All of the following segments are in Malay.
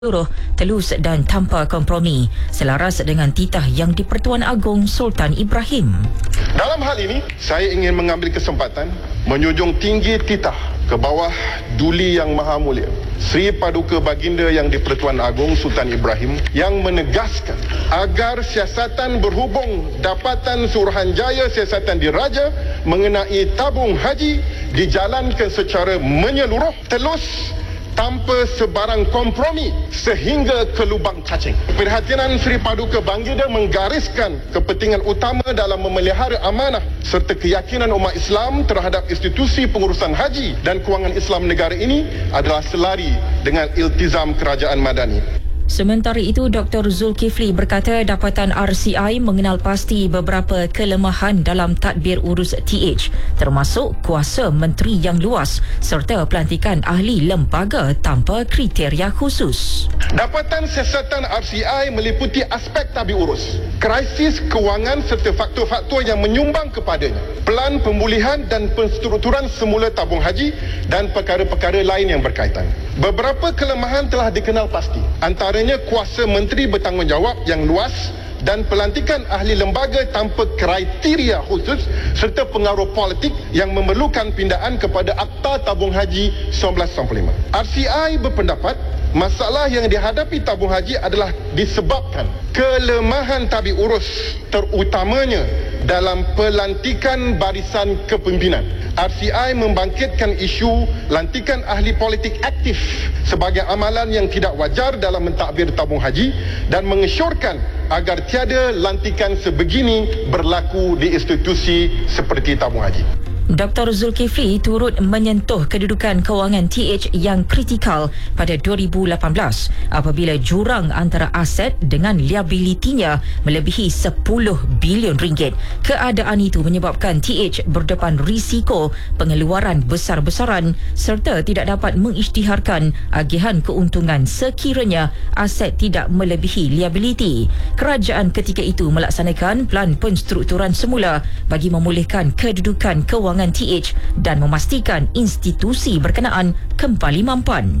seluruh telus dan tanpa kompromi selaras dengan titah Yang di-Pertuan Agong Sultan Ibrahim. Dalam hal ini, saya ingin mengambil kesempatan menjunjung tinggi titah ke bawah Duli Yang Maha Mulia Sri Paduka Baginda Yang di-Pertuan Agong Sultan Ibrahim yang menegaskan agar siasatan berhubung Dapatan Suruhanjaya Siasatan Diraja mengenai tabung haji dijalankan secara menyeluruh, telus, tanpa sebarang kompromi sehingga ke lubang cacing. Perhatian Sri Paduka Baginda menggariskan kepentingan utama dalam memelihara amanah serta keyakinan umat Islam terhadap institusi pengurusan haji dan kewangan Islam negara ini adalah selari dengan iltizam kerajaan madani. Sementara itu, Dr. Zulkifli berkata Dapatan RCI mengenal pasti beberapa kelemahan dalam tadbir urus TH, termasuk kuasa menteri yang luas serta pelantikan ahli lembaga tanpa kriteria khusus. Dapatan siasatan RCI meliputi aspek tadbir urus, krisis kewangan serta faktor-faktor yang menyumbang kepadanya, pelan pemulihan dan penstrukturan semula tabung haji dan perkara-perkara lain yang berkaitan. Beberapa kelemahan telah dikenal pasti, antaranya kuasa menteri bertanggungjawab yang luas dan pelantikan ahli lembaga tanpa kriteria khusus serta pengaruh politik yang memerlukan pindaan kepada Akta Tabung Haji 1995. RCI berpendapat masalah yang dihadapi tabung haji adalah disebabkan kelemahan tadbir urus, terutamanya dalam pelantikan barisan kepimpinan. RCI membangkitkan isu lantikan ahli politik aktif sebagai amalan yang tidak wajar dalam mentadbir tabung haji dan mengesyorkan agar tiada lantikan sebegini berlaku di institusi seperti tabung haji. Dr. Zulkifli turut menyentuh kedudukan kewangan TH yang kritikal pada 2018 apabila jurang antara aset dengan liabilitinya melebihi 10 bilion ringgit. Keadaan itu menyebabkan TH berdepan risiko pengeluaran besar-besaran serta tidak dapat mengisytiharkan agihan keuntungan sekiranya aset tidak melebihi liabiliti. Kerajaan ketika itu melaksanakan plan penstrukturan semula bagi memulihkan kedudukan kewangan TH dan memastikan institusi berkenaan kembali mampan.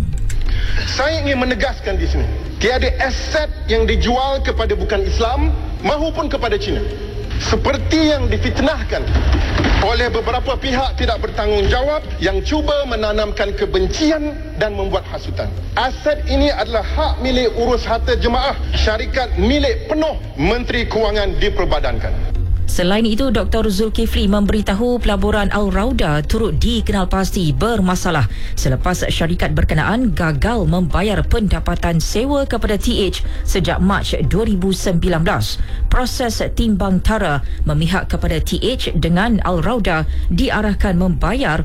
Saya ingin menegaskan di sini, tiada aset yang dijual kepada bukan Islam maupun kepada Cina, seperti yang difitnahkan oleh beberapa pihak tidak bertanggungjawab yang cuba menanamkan kebencian dan membuat hasutan. Aset ini adalah hak milik urus harta jemaah, syarikat milik penuh Menteri Kewangan diperbadankan. Selain itu, Dr. Zulkifli memberitahu pelaburan Al-Rauda turut dikenal pasti bermasalah selepas syarikat berkenaan gagal membayar pendapatan sewa kepada TH sejak Mac 2019. Proses timbang tara memihak kepada TH dengan Al-Rauda diarahkan membayar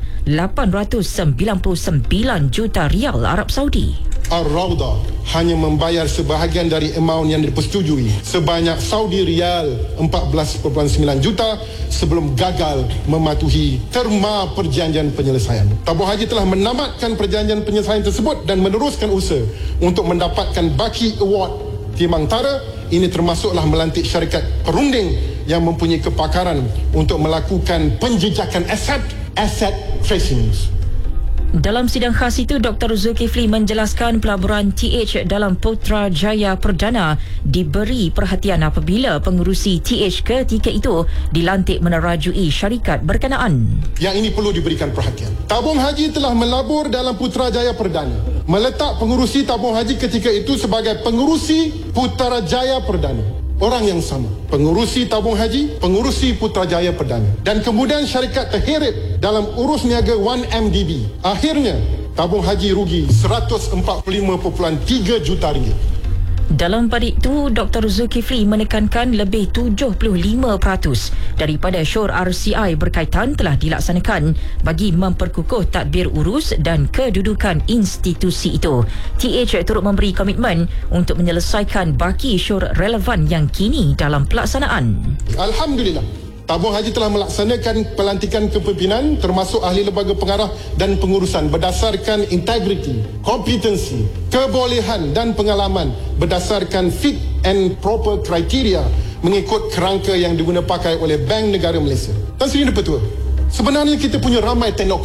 899 juta rial Arab Saudi. Al-Rauda hanya membayar sebahagian dari amaun yang dipersetujui sebanyak Saudi Rial 14.9 juta sebelum gagal mematuhi terma perjanjian penyelesaian. Tabung haji telah menamatkan perjanjian penyelesaian tersebut dan meneruskan usaha untuk mendapatkan baki award timbang tara. Ini termasuklah melantik syarikat perunding yang mempunyai kepakaran untuk melakukan penjejakan aset tracing. Dalam sidang khas itu, Dr. Zulkifli menjelaskan pelaburan TH dalam Putrajaya Perdana diberi perhatian apabila pengurusi TH ketika itu dilantik menerajui syarikat berkenaan. Yang ini perlu diberikan perhatian. Tabung haji telah melabur dalam Putrajaya Perdana, meletak pengurusi tabung haji ketika itu sebagai pengurusi Putrajaya Perdana. Orang yang sama, pengurusi tabung haji, pengurusi Putrajaya Perdana, dan kemudian syarikat terheret dalam urus niaga 1MDB. Akhirnya tabung haji rugi 145.3 juta ringgit. Dalam pada itu, Dr. Zulkifli menekankan lebih 75% daripada syur RCI berkaitan telah dilaksanakan bagi memperkukuh tadbir urus dan kedudukan institusi itu. TH turut memberi komitmen untuk menyelesaikan baki syur relevan yang kini dalam pelaksanaan. Alhamdulillah, tabung haji telah melaksanakan pelantikan kepimpinan termasuk ahli lembaga pengarah dan pengurusan berdasarkan integriti, kompetensi, kebolehan dan pengalaman berdasarkan fit and proper kriteria mengikut kerangka yang diguna pakai oleh Bank Negara Malaysia. Tan Sri Ketua, sebenarnya kita punya ramai teknokrat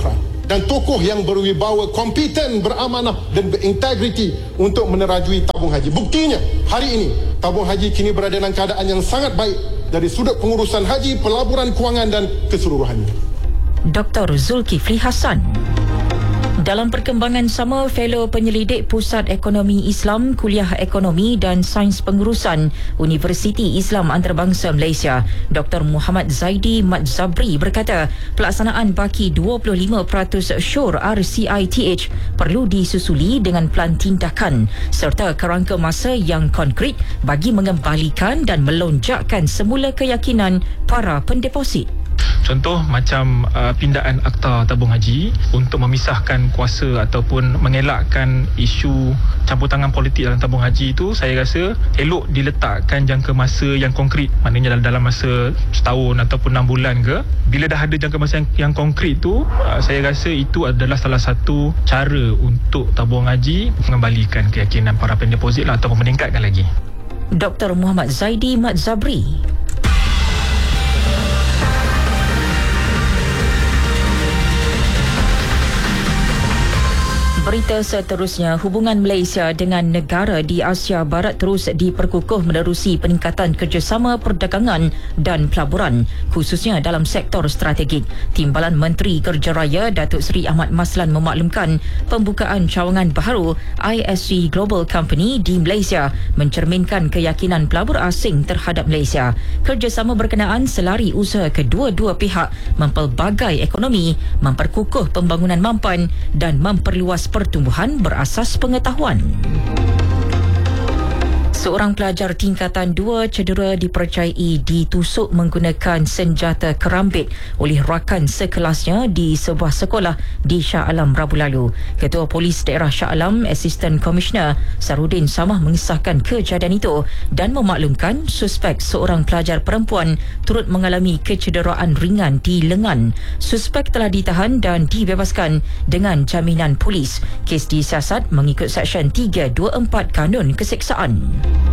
dan tokoh yang berwibawa, kompeten, beramanah dan berintegriti untuk menerajui tabung haji. Buktinya, hari ini tabung haji kini berada dalam keadaan yang sangat baik dari sudut pengurusan haji, pelaburan kewangan dan keseluruhannya. Dr. Zulkifli Hassan. Dalam perkembangan sama, Fellow Penyelidik Pusat Ekonomi Islam, Kuliah Ekonomi dan Sains Pengurusan Universiti Islam Antarabangsa Malaysia, Dr. Muhammad Zaidi Mat Zabri berkata, pelaksanaan baki 25% syur RCITH perlu disusuli dengan pelan tindakan serta kerangka masa yang konkret bagi mengembalikan dan melonjakkan semula keyakinan para pendeposit. Contoh macam pindaan akta tabung haji untuk memisahkan kuasa ataupun mengelakkan isu campur tangan politik dalam tabung haji itu, saya rasa elok diletakkan jangka masa yang konkret, maknanya dalam masa setahun ataupun 6 bulan ke. Bila dah ada jangka masa yang konkret tu, saya rasa itu adalah salah satu cara untuk tabung haji mengembalikan keyakinan para pendeposit ataupun meningkatkan lagi. Dr. Muhammad Zaidi Mat Zabri. Berita seterusnya, hubungan Malaysia dengan negara di Asia Barat terus diperkukuh menerusi peningkatan kerjasama perdagangan dan pelaburan, khususnya dalam sektor strategik. Timbalan Menteri Kerja Raya Datuk Seri Ahmad Maslan memaklumkan pembukaan cawangan baharu ISG Global Company di Malaysia mencerminkan keyakinan pelabur asing terhadap Malaysia. Kerjasama berkenaan selari usaha kedua-dua pihak mempelbagai ekonomi, memperkukuh pembangunan mampan dan memperluas pertumbuhan berasas pengetahuan. Seorang pelajar tingkatan 2 cedera dipercayai ditusuk menggunakan senjata kerambit oleh rakan sekelasnya di sebuah sekolah di Shah Alam Rabu lalu. Ketua Polis Daerah Shah Alam, Assistant Commissioner Sarudin Samah mengisahkan kejadian itu dan memaklumkan suspek seorang pelajar perempuan turut mengalami kecederaan ringan di lengan. Suspek telah ditahan dan dibebaskan dengan jaminan polis. Kes disiasat mengikut Seksyen 324 Kanun Keseksaan.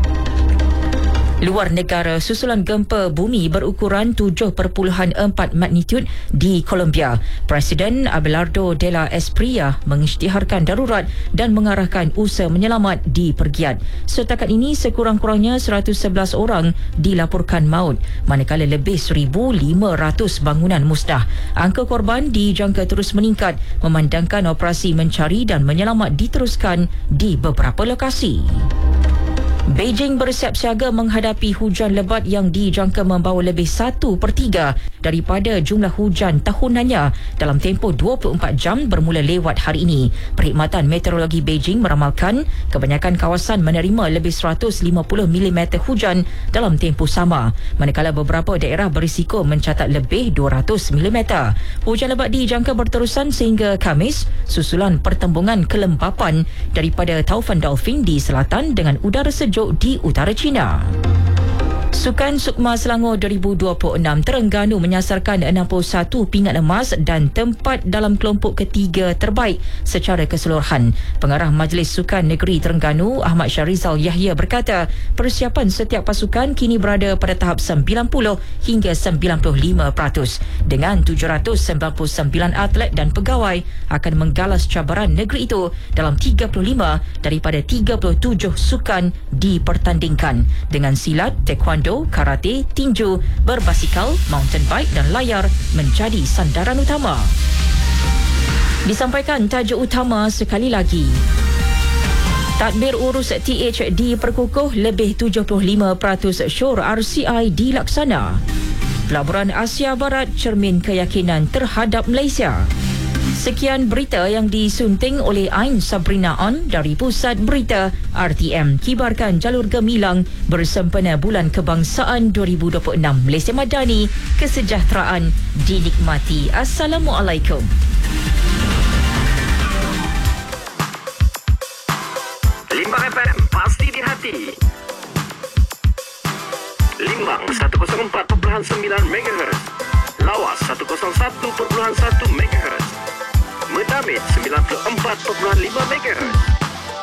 Luar negara, susulan gempa bumi berukuran 7.4 magnitud di Colombia. Presiden Abelardo de la Espriella mengisytiharkan darurat dan mengarahkan usaha menyelamat dipergiat. Setakat ini, sekurang-kurangnya 111 orang dilaporkan maut, manakala lebih 1,500 bangunan musnah. Angka korban dijangka terus meningkat memandangkan operasi mencari dan menyelamat diteruskan di beberapa lokasi. Beijing bersiap siaga menghadapi hujan lebat yang dijangka membawa lebih 1/3 daripada jumlah hujan tahunannya dalam tempoh 24 jam bermula lewat hari ini. Perkhidmatan Meteorologi Beijing meramalkan kebanyakan kawasan menerima lebih 150 mm hujan dalam tempoh sama, manakala beberapa daerah berisiko mencatat lebih 200 mm. Hujan lebat dijangka berterusan sehingga Khamis, susulan pertembungan kelembapan daripada taufan Dolphin di selatan dengan udara sejuk di utara China. Sukan Sukma Selangor 2026, Terengganu menyasarkan 61 pingat emas dan tempat dalam kelompok ketiga terbaik secara keseluruhan. Pengarah Majlis Sukan Negeri Terengganu, Ahmad Syarizal Yahya berkata, persiapan setiap pasukan kini berada pada tahap 90 hingga 95%. Dengan 799 atlet dan pegawai akan menggalas cabaran negeri itu dalam 35 daripada 37 sukan dipertandingkan, dengan silat, taekwondo, karate, tinju, berbasikal, mountain bike dan layar menjadi sandaran utama. Disampaikan tajuk utama sekali lagi. Tadbir urus TH diperkukuh, lebih 75% syur RCI dilaksana. Pelaburan Asia Barat cermin keyakinan terhadap Malaysia. Sekian berita yang disunting oleh Ain Sabrina On dari Pusat Berita RTM. Kibarkan jalur gemilang bersempena Bulan Kebangsaan 2026. Malaysia Madani, kesejahteraan dinikmati. Assalamualaikum. Limbang FM, pasti di hati. Limbang 104.9 MHz. Lawas 101.1 MHz. Medamit 94.5 MHz.